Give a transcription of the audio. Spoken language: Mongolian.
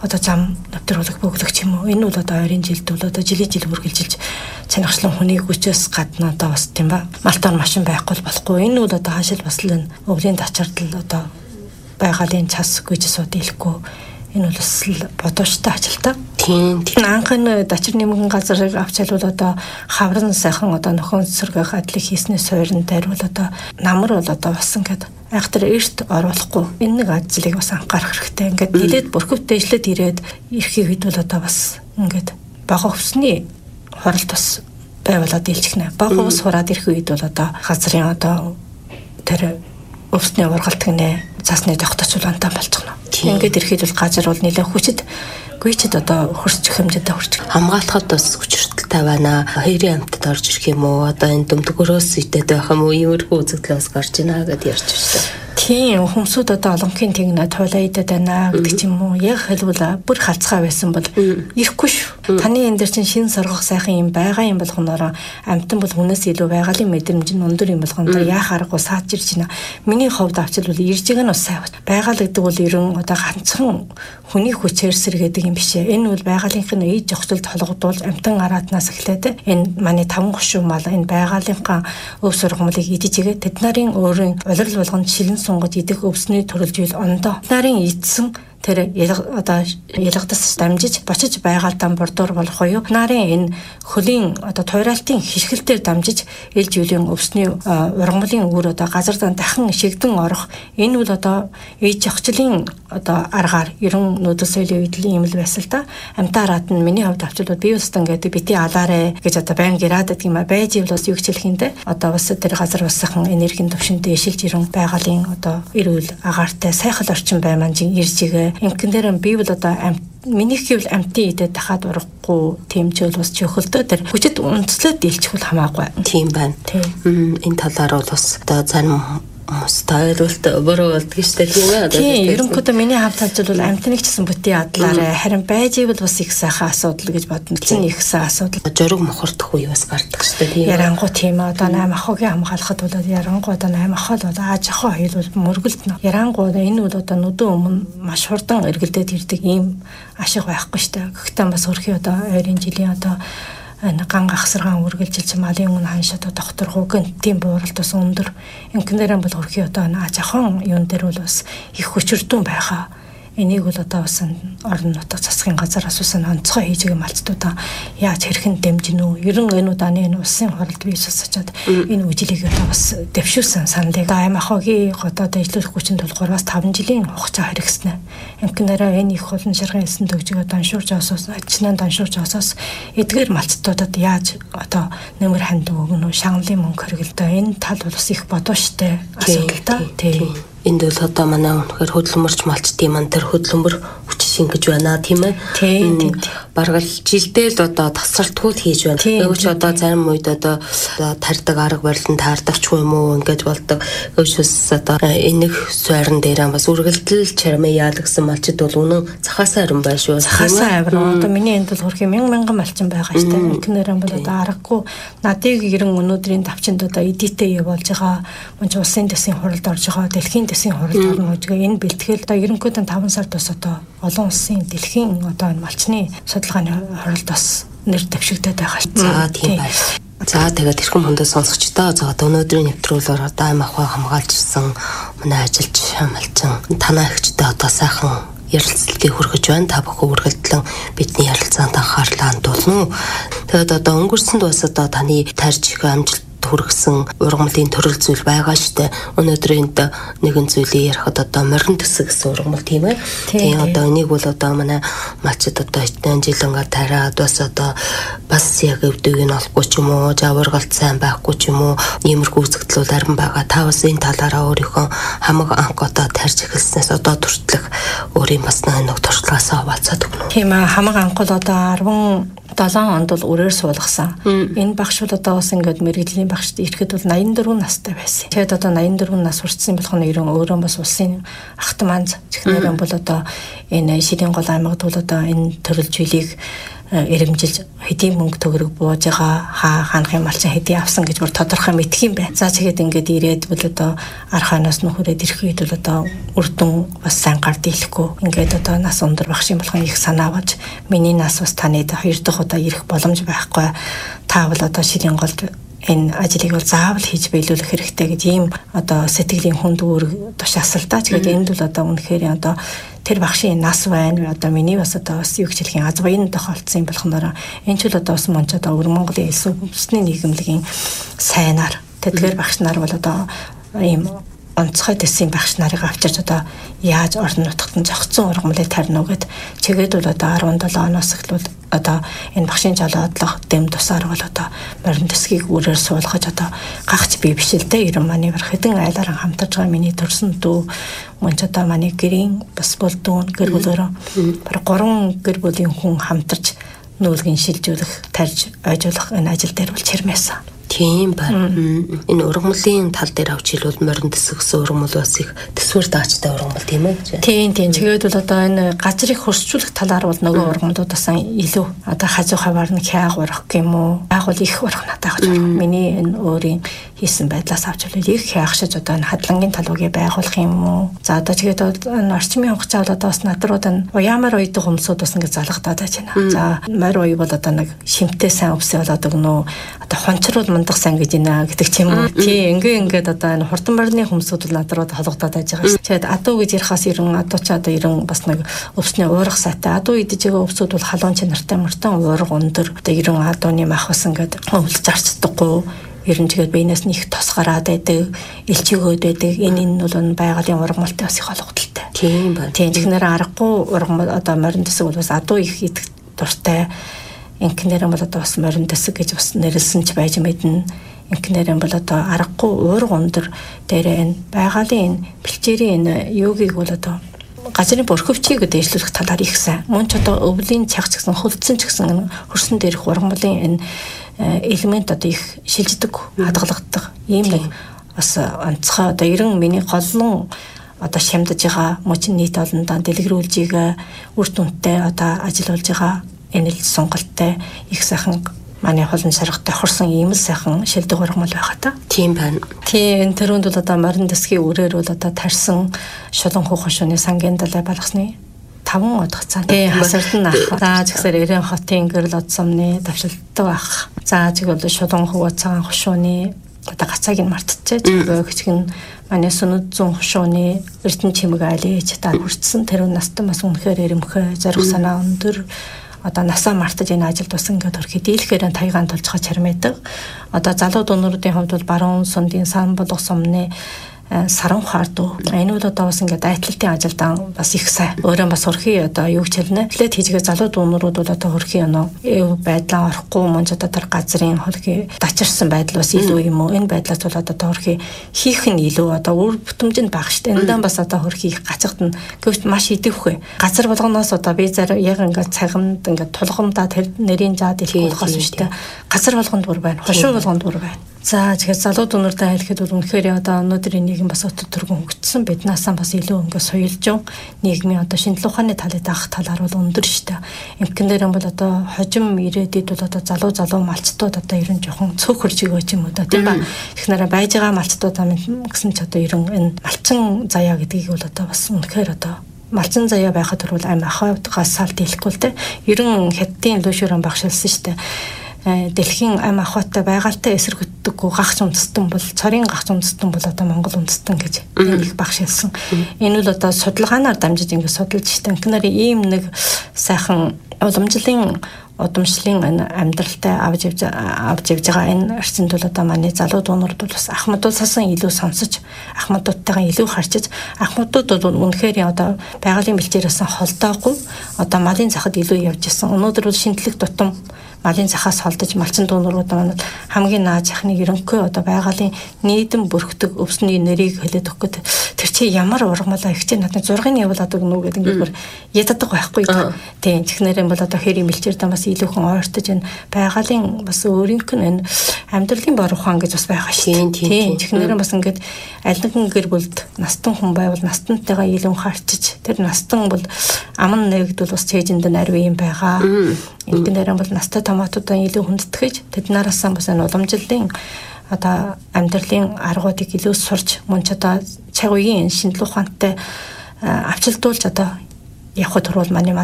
одоо зам навтруулах бөглөх юм уу. Энэ бол одоо ойрын жилд бол одоо жилийн жил үргэлжилж чанарчлан хүнийг хүчээс гадна одоо бас тийм ба малтар машин байхгүй болохгүй. Энэ бол одоо хаашил баслаа өвлийн тачаардал одоо байгалийн цас гэж асуудилгүй. Энэ бол бас бодвочтой ажилтаа. Тийм. Анхны дачир нэмгэн газрыг авч ялвал одоо хаврын сайхан одоо нөхөн сэргээ хадлыг хийснээр суурин дайрвал одоо намар бол одоо бас ингээд айхтар эрт оруулахгүй. Энэ нэг ажлыг бас анхаарах хэрэгтэй. Ингээд нилээд бүрхөв дэвшлээд ирээд ирэхийг хэд бол одоо бас ингээд бага өвсний хоролт бас байвалаад илчихнэ. Бага өвс хураад ирэх үед бол одоо газрын одоо тэр өвсний ургалт гинэ цасны тогточ улаантай болчихно. Ингээд ирэхэд бол газар бол нэлээд хүчит гүйчэд одоо хөрсч хэмжээтэй хөрч хамгаалахад бас хүчрэлтэй байна. Хоёрын амтд орж ирэх юм уу? Одоо энэ дөмдгөрөөс итэд байх юм уу? Иймэрхүү үзэгдэл бас гарч ийна гэдээ ярьж байна. Тийм, хүмүүсүүд одоо олонхын тэгнэ тойлоо идээд байна гэдэг ч юм уу. Яг хэлбэл бүр халцгаа байсан бол ирэхгүй шүү. Таны энэ дэр чинь шин соргох сайхан юм байгаа юм болгоноор амтан бол хүнээс илүү байгалийн мэдрэмж нь өндөр юм болгоноор яах аргагүй сааж ирж байна. Миний хувьд авчил бол ирж байгаа нь бас сайн байна. Байгаль гэдэг бол ерөн одоо ганцхан хүний хүчээр сэргээдэг юм биш ээ. Энэ бол байгалийнхын ээж зохицолд холгодуулж амтан араатнаас эхлээд энэ манай 5 гушуу мал энэ байгалийнхаа өв сургамлыг идэж игээ тэд нарын өөрийн улирал болгонд шилэн сунгаж идэх өвсний төрөлжил ондоо нарын идсэн тэр одоо ялгадас дамжиж бочиж байгальтан бордоор болох уу нарын энэ хөлийн одоо туйраалтын хэрхэлтээр дамжиж ил жилийн өвсний ургамлын үр одоо газардан дахин шигдэн орох энэ бол одоо ээж зохицлын одоо аргаар ерөн нүүдэл соёлын үеийн юм л байсан л да амтаараад нь миний хувьд авчилбал би устан гэдэг бити алаарэ гэж одоо байн гэраад гэдэг юм а байж ивэл бас юу хичээлхиндэ одоо бас тэр газар бас сайхан энергийн төвшөнтэй ишилж ирэн байгалийн одоо эрүүл агаартай сайхан орчин байман ирж игээ инкэнээр би бол одоо миний хэвэл амтын идэ дахад урахгүй тэмцэл бас чөхөлтөө тэр хүчит үндэслээд дэлчихвэл хамаагүй. Тийм байна. Энэ талаар бол бас одоо зарим стайлуулт буруу болдго шүү дээ тийм ээ. Тийм ерөнхийдөө миний хавь талж бол амтныг ч гэсэн бүтээ адлаарэ харин байж ивэл бас их сайхан асуудал гэж бодно. Чинь их сайн асуудал. Жориг мохордох үе бас гардаг шүү дээ тийм ээ. Ярангуй тийм ээ. Одоо 8 ахыгийн хамгаалахад бол ярангуй одоо 8 ахал бол ааж ахаа хоёул бол мөргөлднө. Ярангуй энэ бол одоо нүдэн өмнө маш хурдан эргэлдээд ирдэг ийм ашиг байхгүй шүү дээ. Гэхдээ бас өрхий одоо ойрын жилийн одоо ган гахсаргаан үргэлжилж малын өмнө ханшаад доктор гүгэнтийн бууралт бас өндөр инкэнэрэн бол өрхий одоо ааж ахын юун дээр бол бас их хүчрдүүн байхаа энийг бол одоо бас орон нутаг засгийн газараас бас онцгой хийж байгаа малцдуудаа яаж хэрхэн дэмжинэ үү? Ерөн энэ удааны энэ улсын хоролд бий сусачаад энэ үжилийг одоо бас дэвшүүлсэн саналыг аймаг ахыгийн одоо дэвшлэх хүчин тул 3-5 жилийн хугацаа хэрэгснэ. Инкэнэрээ энэ их олон шаргын элсэн төгжгөө даншуурж осоос ачнаа даншуурж осоос эдгээр малцдуудад яаж одоо нэмэр ханд өгнө үү? Шагналын мөнгө хэрэгэлдэ энэ тал бол бас их бодвоштой асуудал та. Тийм. Энд бол одоо манай өнөхөр хөдөлмөрч малчдын ман тэр хөдөлмөр хүч шингэж байна тийм ээ. Тийм. Бараг л жилдээ л одоо тасралтгууд хийж байна. Өвч одоо зарим үед одоо тарьдаг арга барилан таардагч юм уу ингэж болдог. Өвчс одоо энэх суурин дээр бас үргэлдэл чармын яалагсан малчд бол үнэн цахаасаа харин байна шүү. Цахаасаа авир. Одоо миний энд бол хөрхи мянган малчин байгаа шүү дээ. Инкэнэрэн бол одоо аргагүй надыг ерөн өнөөдрийн давчинд одоо эдитэй болж байгаа. Мөн ч улсын дэсийн хуралд орж байгаа. Дэлхийн дэсийн хуралд орно гэж энэ бэлтгэл одоо ерөнхийдөө 5 сард бас одоо олон улсын дэлхийн одоо энэ малчны судалгааны хуралд бас нэр дэвшигдээд байгаа. За тийм байна. За тэгээд тэрхэн хүндээ сонсогчдоо за өнөөдрийн нэвтрүүлгээр одоо аймаг ахуй хамгаалжсэн манай ажилч малчин танаа ихчдээ одоо сайхан ярилцлагыг хүргэж байна. Та бүхэн үргэлжлэн бидний ярилцаанд анхаарлаа хандуулна. Тэгээд одоо өнгөрсөнд бас одоо таны тарж их амжилт хүргэсэн ургамлын төрөл зүйл байгаа штэ. Өнөөдөр энд нэгэн зүйлийг ярихад одоо морин төсөг гэсэн ургамал тийм ээ. Тийм одоо энийг бол одоо манай малчид одоо хэдэн жилэнгээ тариад бас одоо бас яг өвдөг нь олохгүй ч юм уу, жаваргалт сайн байхгүй ч юм уу, иймэрхүү үзэгдлүүд арин байгаа. Та бас энэ талаараа өөрийнхөө хамаг анх одоо тарж эхэлснээс одоо хүртэлх өөрийн бас нэг туршлагаасаа хаваалцаад өгнө. Тийм ээ хамаг анх бол одоо 17 онд бол үрээр суулгасан. Энэ багш бол одоо бас ингээд мэрэгжлийн багшд ирэхэд бол 84 настай байсан. Тэгээд одоо 84 нас хүрсэн болох нь ерөн өөрөө бас улсын ахтманз чихнэрэн бол одоо энэ ширийн гол аймагт бол одоо энэ төрөлжүүлийг эрэмжилж хэдийн мөнгө төгрөг бууж байгаа хаанхын малчин хэдий авсан гэж бүр тодорхой мэдх юм байна. За тэгээд ингээд ирээд бол одоо арх ханаас нөхөрөөд ирэх үед бол одоо үрдэн бас сайн гар дийлэхгүй ингээд одоо нас өндөр багш юм болох их санаа болж миний нас бас таныг 2 дахь удаа ирэх боломж байхгүй. Та бол одоо ширийн голд энэ ажлыг бол заавал хийж биелүүлэх хэрэгтэй гэж ийм одоо сэтгэлийн хүнд үүрэг тушаасал та. Тэгээд энд бол одоо үнэхээр одоо тэр багшийн нас байна. Одоо миний бас одоо бас юу гэж хэлэх аз баян тохиолдсон юм болохоор энэ ч л одоо бас монч одоо өвөр Монголын элс усны нийгэмлэгийн сайнаар тэдгээр багш нар бол одоо ийм онцгой дэсийн багш нарыг авчирч одоо яаж орон нутгад нь зохицсон ургамлыг тарина гэд чигээд бол одоо 17 оноос эхлүүл одоо энэ багшийн жолоодлого дэм тусаар бол одоо морин дэсгийг үрээр суулгаж одоо гагч бие бишэлтэй 90 маневр хэдэн айлаар хамтарч байгаа миний төрсөн дүү мөн ч одоо манай гэрийн бас бол дүүн гэр бүлөөрөө баг 3 гэр бүлийн хүн хамтарч нүүлгийн шилжүүлэх тарж ойжуулах энэ ажил дээр бол чирмээсэн. Тийм байна. Энэ ургамлын тал дээр авч хэлвэл морин дэсгсэн ургамл бас их төсвөр даачтай ургамл тийм ээ. Тийм. Тэгээд бол одоо энэ газрыг хөрсжүүлэх талаар бол нөгөө ургамлуудаас илүү одоо хажуу хаваар нь хяаг урах юм уу? Яг бол их урах надад гэж байна. Миний энэ өөрийн хийсэн байдлаас авч хэлвэл их хяагшиж одоо энэ хадлангийн талуугийг байгуулах юм уу? За одоо тэгээд энэ орчмын хугацаа бол одоо бас надрууд нь уяамаар уйдаг хүмүүсүүд бас ингэ залгадаад байж байна. За морь уй бол одоо нэг шимтээ сайн өвсөө болоод өгнө. Одоо хончрол мандах сан гэж байна гэдэг ч юм уу. Тийм ингээд одоо энэ хурдан барны хүмүүсүүд бол надрууд холгодоод байж байгаа шүү. Тэгээд адуу гэж ярихаас 90 адуу ч одоо 90 бас нэг өвсний уурах сайтай. Адуу идэж байгаа өвсүүд бол халуун чанартай мөртөн уурах өндөр. Одоо 90 адууны мах бас ингээд өвлж зарцдаггүй. Ерөнхийдөө биенээс нь их тос гараад байдаг, элчигөөд байдаг. Энэ нь бол байгалийн ургамалтай бас их холгодолтой. Тийм байна. Тийм тэгэхээр аргагүй ургамал одоо морин дэсэг бол бас адуу их идэх дуртай. Инкнэрэн бол одоо бас морин дэсэг гэж бас нэрлсэн ч байж мэднэ. Инкнэрэн бол одоо аргагүй уурга өндөр дээрээ энэ байгалийн бэлчээрийн энэ юугийг бол одоо газрын бүрхөвчийг дээшлүүлэх талаар их сайн. Мөн ч одоо өвлийн цаг ч гэсэн хөлдсөн ч гэсэн хөрсөн дээрх ургамлын энэ элемент одоо их шилждэг, хадгалагддаг. Ийм нэг бас онцгой одоо 90 миний голлон одоо шамдаж байгаа мөчн нийт олондоо дэлгэрүүлж байгаа үр дүнтэй одоо ажиллаж байгаа энэ л сонголттой их сайхан манай холон саргатай хорсон ийм л сайхан шилдэг ургамал байхаа та. Тийм байна. Тийм энэ төрөнд бол одоо морин дэсгийн үрээр бол одоо тарсан шулан хуу хошууны сангийн далай балгасны 5 удах цаана. Хасардан ах. За згсээр Эрен хотын гэрэл одсомны давшилттай байх. За зг бол шулан хуу цагаан хошууны одоо гацааг нь мартчихжээ. Гэгчгэн манай сүнэд 100 хошууны эрдэнэ чимэг айлж та хүртсэн тэр настан бас үнэхээр эрэмхэ зориг санаа өндөр одоо насаа мартаж энэ ажилд бас ингээд орхи дийлэхээр тайгаан толж ха чармайдаг. Одоо залуу дуунуудын хувьд бол баруун сундын сан болох сумны саран хаардуу. Энэ бол одоо бас ингээд айтлалтын ажилдаа бас их сайн. Өөрөө бас хөрхи одоо юу гэж хэлнэ. Эхлээд хийжгээ залуу дуунууд бол одоо хөрхи байдлаа орохгүй мөн ч одоо тэр газрын хөрхи дачирсан байдал бас илүү юм уу? Энэ байдлаас бол одоо хөрхи хийх нь илүү одоо үр бүтэмжинд бага штэ. Эндээ бас одоо хөрхи их гацгад нь гэвч маш идэвхэ. Газар болгоноос одоо би яг ингээд цагамд ингээд тулгамдаа тэр нэрийн жаад хэлэх болохоос штэ. Газар болгонд бүр байна. Хошуу болгонд бүр байна. За тэгэхээр залуу дуунуудаа хэлэхэд бол үнэхээр одоо өнөөдрийн нийгэм бас өтөд төргөн хөгжсөн биднаасаа бас илүү ингээд соёлжон нийгмийн одоо шинжлэх ухааны талыг даах талаар бол өндөр шүү дээ. Эмгэнэрэн бол одоо хожим ирээдүйд бол одоо залуу малчтууд одоо ерөн жоохон цөөхөрж өгөөч юм уу да тийм ба. Тэгэхээр байж байгаа малчтуудаа гэсэн ч одоо ерөн энэ малчин заяа гэдгийг бол одоо бас үнэхээр одоо малчин заяа байхад бол амь ахуйгаас салт хэлэхгүй л дээ. Ерөн хятадын лүшүүрэн багшилсан шүү дээ. Дэлхийн ам ахуйтай байгальтай эсэргүүцдэггүй гагч үндэстэн бол цорын гагч үндэстэн бол одоо Монгол үндэстэн гэж нэг багш хэлсэн. Энэ бол одоо судалгаанаар дамжиж ингэ судалж штэ. Инкнэрийн ийм нэг сайхан уламжлалын удамшлын амьдралтай авч явж байгаа энэ орчинд бол одоо манай залуу дуунууд бол бас ахмадуудсаасан илүү сонсож ахмадуудтайгаа илүү харьцаж ахмадууд бол үнэхээр одоо байгалийн бэлчээрээс холдоогүй одоо малын захад илүү явж исэн. Өнөөдөр бол шинжлэх тутам малын захаас холдож малчин дуунууд маань хамгийн нааж яхныг ерөнхий одоо байгалийн нийтэм бүрхдэг өвсний нэрийг хэлээд өгөх гэдэг. Тэр чи ямар ургамалаа ихтэй надад 6-ны явуулаад өгнө гэдэг ингээд яддаг байхгүй. Тийм чихнэрэн бол одоо хэрийн мэлчээрдээ бас илүүхэн ойртож энэ байгалийн бас өөрийнх нь энэ амьдралын бор ухаан гэж бас байгаа шүү дээ. Тийм чихнэрэн бас ингээд аль нэгэн гэр бүлд настан хүн байвал настантайгаа илүү харчиж тэр настан бол аман нэгдвэл бас цээжинд нарив юм байгаа. Эдгээр бол настай томоотуудаа илүү хүндэтгэж тэднээс бас энэ уламжлалын одоо амьдралын аргуудыг илүү сурч мөн ч одоо цаг үеийн шинжлэх ухаантай авчилдуулж одоо явхад турвал манай